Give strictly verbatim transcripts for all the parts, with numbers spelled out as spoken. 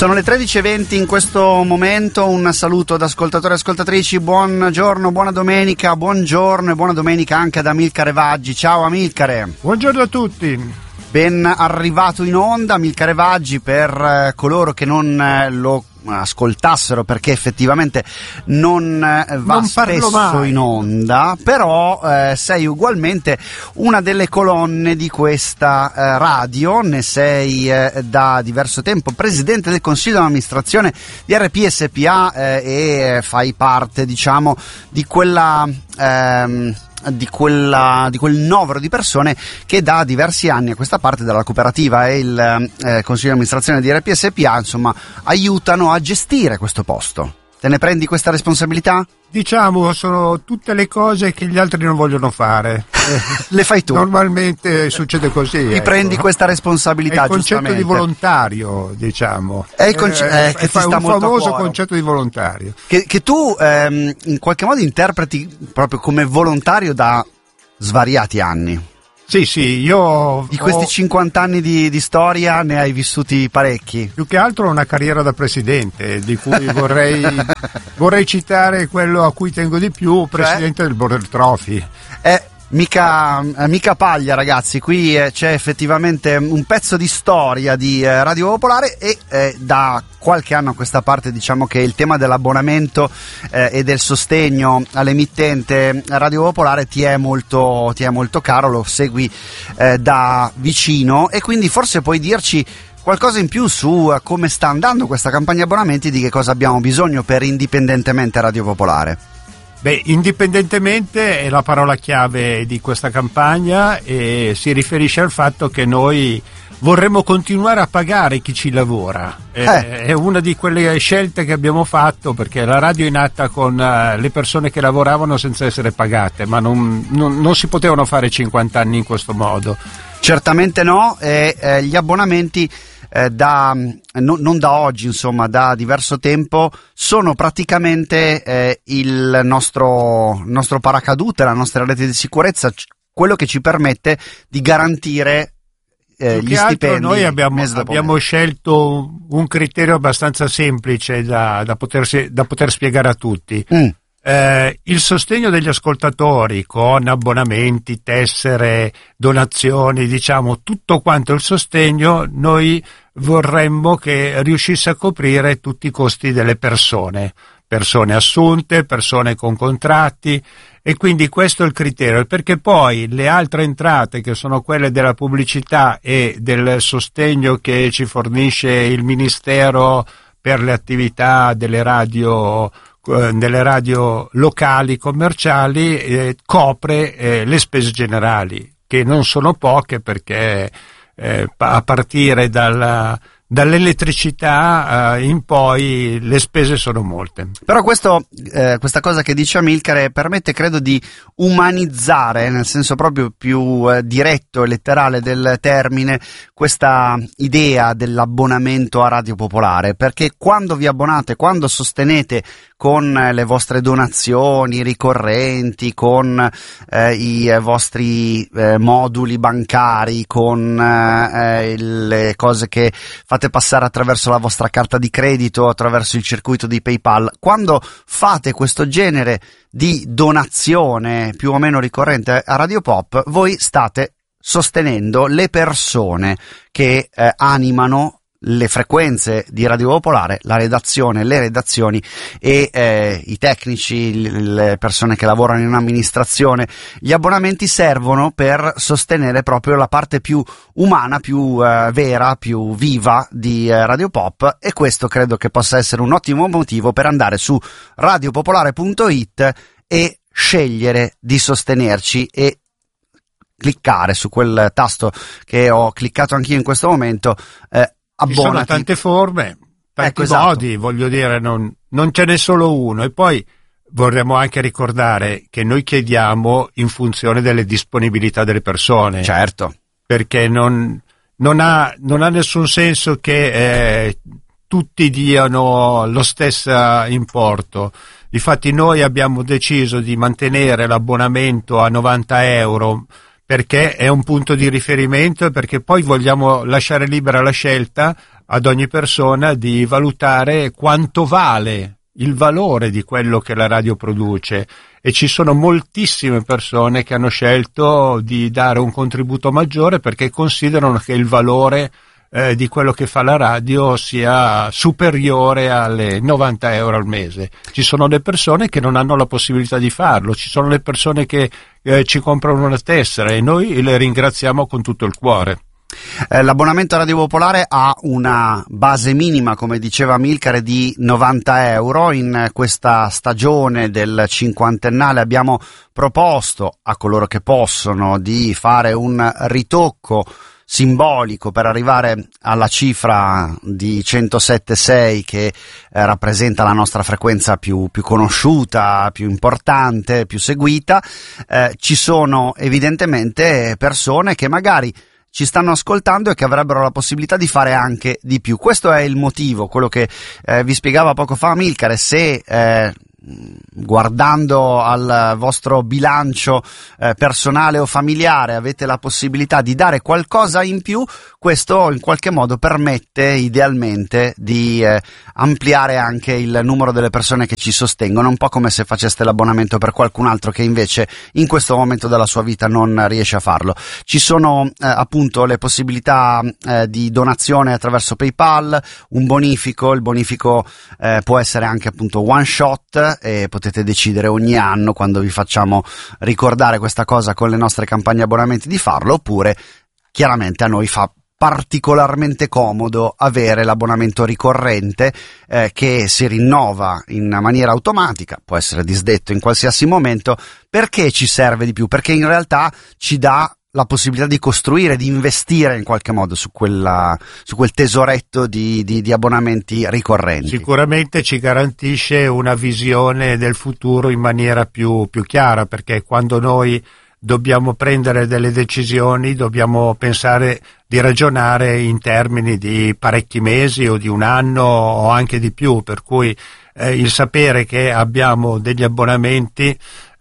Sono le tredici e venti in questo momento, un saluto ad ascoltatori e ascoltatrici, buongiorno, buona domenica, buongiorno e buona domenica anche ad Amilcare Vaggi. Ciao Amilcare. Buongiorno a tutti. Ben arrivato in onda Amilcare Vaggi, per eh, coloro che non eh, lo ascoltassero, perché effettivamente non eh, va non spesso in onda, però eh, sei ugualmente una delle colonne di questa eh, radio, ne sei eh, da diverso tempo presidente del consiglio di amministrazione di R P S P A eh, e fai parte, diciamo, di quella ehm, di quella di quel novero di persone che da diversi anni a questa parte della cooperativa e il eh, consiglio di amministrazione di R P S P A, insomma, aiutano a gestire questo posto. Te ne prendi questa responsabilità? Diciamo, sono tutte le cose che gli altri non vogliono fare. Le fai tu. Normalmente succede così. Ti ecco. prendi questa responsabilità, è il concetto giustamente. di volontario, diciamo. È il conce- eh, eh, che fa ti sta un molto a famoso cuore. concetto di volontario. Che, che tu ehm, in qualche modo interpreti proprio come volontario da svariati anni. Sì, sì, io Di questi ho, cinquanta anni di, di storia ne hai vissuti parecchi. più che altro una carriera da presidente, di cui vorrei vorrei citare quello a cui tengo di più, presidente del Border Trophy. Eh, mica, eh, mica paglia, ragazzi, qui eh, c'è effettivamente un pezzo di storia di eh, Radio Popolare e eh, da qualche anno a questa parte diciamo che il tema dell'abbonamento eh, e del sostegno all'emittente Radio Popolare ti è molto, ti è molto caro, lo segui eh, da vicino e quindi forse puoi dirci qualcosa in più su uh, come sta andando questa campagna abbonamenti, di che cosa abbiamo bisogno per indipendentemente Radio Popolare. Beh, indipendentemente è la parola chiave di questa campagna e si riferisce al fatto che noi vorremmo continuare a pagare chi ci lavora. Eh. È una di quelle scelte che abbiamo fatto, perché la radio è nata con uh, le persone che lavoravano senza essere pagate, ma non, non, non si potevano fare cinquanta anni in questo modo. Certamente no, e eh, gli abbonamenti eh, da no, non da oggi, insomma, da diverso tempo sono praticamente eh, il nostro nostro paracadute, la nostra rete di sicurezza, c- quello che ci permette di garantire eh, Più gli che altro stipendi. noi abbiamo, mese dopo abbiamo mese. scelto un criterio abbastanza semplice da, da, potersi, da poter spiegare a tutti. Mm. Eh, il sostegno degli ascoltatori con abbonamenti, tessere, donazioni, diciamo tutto quanto il sostegno, noi vorremmo che riuscisse a coprire tutti i costi delle persone, persone assunte, persone con contratti, e quindi questo è il criterio, perché poi le altre entrate, che sono quelle della pubblicità e del sostegno che ci fornisce il Ministero per le attività delle radio nelle radio locali commerciali, eh, copre eh, le spese generali, che non sono poche, perché eh, a partire dalla, dall'elettricità eh, in poi le spese sono molte. Però questo, eh, questa cosa che dice Amilcare permette, credo, di umanizzare, nel senso proprio più eh, diretto e letterale del termine, questa idea dell'abbonamento a Radio Popolare, perché quando vi abbonate, quando sostenete con eh, le vostre donazioni ricorrenti, con eh, i eh, vostri eh, moduli bancari, con eh, le cose che fate passare attraverso la vostra carta di credito, attraverso il circuito di PayPal, quando fate questo genere di donazione più o meno ricorrente a Radio Pop, voi state sostenendo le persone che eh, animano le frequenze di Radio Popolare, la redazione, le redazioni e eh, i tecnici, le persone che lavorano in amministrazione. Gli abbonamenti servono per sostenere proprio la parte più umana, più eh, vera, più viva di eh, Radio Pop, e questo credo che possa essere un ottimo motivo per andare su radiopopolare punto it e scegliere di sostenerci e cliccare su quel tasto che ho cliccato anch'io in questo momento. eh, Ci sono tante forme, tanti ecco, esatto. modi, voglio dire, non, non ce n'è solo uno. E poi vorremmo anche ricordare che noi chiediamo in funzione delle disponibilità delle persone. Certo. Perché non, non, ha, non ha nessun senso che eh, tutti diano lo stesso importo. Difatti noi abbiamo deciso di mantenere l'abbonamento a novanta euro, perché è un punto di riferimento e perché poi vogliamo lasciare libera la scelta ad ogni persona di valutare quanto vale il valore di quello che la radio produce, e ci sono moltissime persone che hanno scelto di dare un contributo maggiore perché considerano che il valore eh, di quello che fa la radio sia superiore alle novanta euro al mese. Ci sono le persone che non hanno la possibilità di farlo, ci sono le persone che eh, ci comprano una tessera e noi le ringraziamo con tutto il cuore. Eh, l'abbonamento a Radio Popolare ha una base minima, come diceva Amilcare, di novanta euro. In questa stagione del cinquantennale abbiamo proposto a coloro che possono di fare un ritocco simbolico per arrivare alla cifra di centosette virgola sei che eh, rappresenta la nostra frequenza più, più conosciuta, più importante, più seguita. Eh, ci sono evidentemente persone che magari ci stanno ascoltando e che avrebbero la possibilità di fare anche di più. Questo è il motivo, quello che eh, vi spiegava poco fa Amilcare. Se eh, guardando al vostro bilancio eh, personale o familiare avete la possibilità di dare qualcosa in più, questo in qualche modo permette idealmente di eh, ampliare anche il numero delle persone che ci sostengono, un po' come se faceste l'abbonamento per qualcun altro che invece in questo momento della sua vita non riesce a farlo. Ci sono eh, appunto le possibilità eh, di donazione attraverso PayPal, un bonifico, il bonifico eh, può essere anche appunto one shot, e potete decidere ogni anno, quando vi facciamo ricordare questa cosa con le nostre campagne abbonamenti, di farlo, oppure chiaramente a noi fa particolarmente comodo avere l'abbonamento ricorrente eh, che si rinnova in maniera automatica, può essere disdetto in qualsiasi momento. Perché ci serve di più? Perché in realtà ci dà la possibilità di costruire, di investire in qualche modo su quella, su quel tesoretto di, di, di abbonamenti ricorrenti. Sicuramente ci garantisce una visione del futuro in maniera più, più chiara, perché quando noi dobbiamo prendere delle decisioni dobbiamo pensare di ragionare in termini di parecchi mesi o di un anno o anche di più, per cui eh, il sapere che abbiamo degli abbonamenti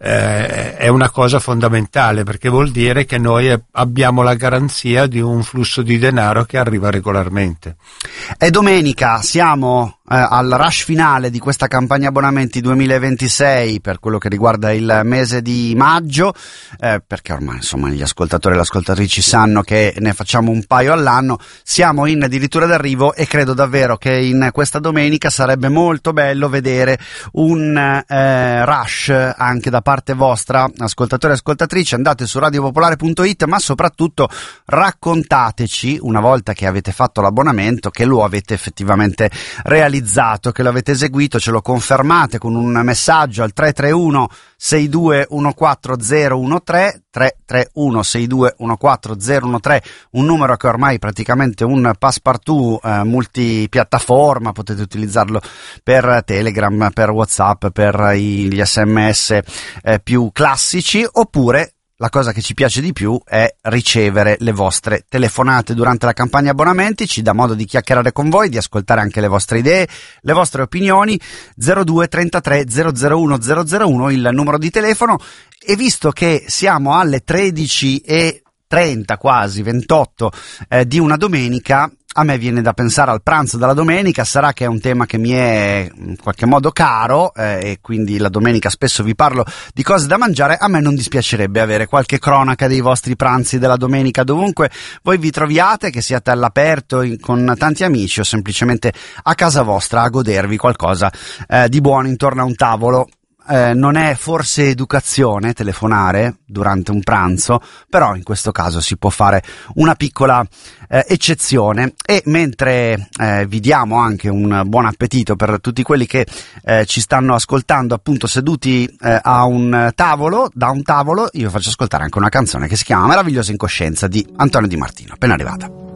eh, è una cosa fondamentale, perché vuol dire che noi abbiamo la garanzia di un flusso di denaro che arriva regolarmente. È domenica, siamo eh, al rush finale di questa campagna abbonamenti duemilaventisei per quello che riguarda il mese di maggio, eh, perché ormai insomma gli ascoltatori e le ascoltatrici sanno che ne facciamo un paio all'anno. Siamo in addirittura d'arrivo e credo davvero che in questa domenica sarebbe molto bello vedere un eh, rush anche da parte vostra, ascoltatori e ascoltatrici. Andate su radio popolare punto it, ma soprattutto raccontateci, una volta che avete fatto l'abbonamento, che lo avete effettivamente realizzato, che lo avete eseguito, ce lo confermate con un messaggio al tre tre uno sei due uno quattro zero uno tre, tre tre uno sei due uno quattro zero uno tre, un numero che ormai è praticamente un passepartout eh, multipiattaforma, potete utilizzarlo per Telegram, per WhatsApp, per i, gli sms eh, più classici, oppure la cosa che ci piace di più è ricevere le vostre telefonate durante la campagna abbonamenti. Ci dà modo di chiacchierare con voi, di ascoltare anche le vostre idee, le vostre opinioni. Zero due trentatré zero zero uno zero zero uno il numero di telefono. E visto che siamo alle tredici e trenta, quasi ventotto eh, di una domenica, a me viene da pensare al pranzo della domenica. Sarà che è un tema che mi è in qualche modo caro eh, e quindi la domenica spesso vi parlo di cose da mangiare. A me non dispiacerebbe avere qualche cronaca dei vostri pranzi della domenica, dovunque voi vi troviate, che siate all'aperto in, con tanti amici o semplicemente a casa vostra a godervi qualcosa eh, di buono intorno a un tavolo. Eh, non è forse educazione telefonare durante un pranzo, però in questo caso si può fare una piccola eh, eccezione. E mentre eh, vi diamo anche un buon appetito per tutti quelli che eh, ci stanno ascoltando appunto seduti eh, a un tavolo, da un tavolo, io faccio ascoltare anche una canzone che si chiama Meravigliosa Incoscienza di Antonio Di Martino, appena arrivata.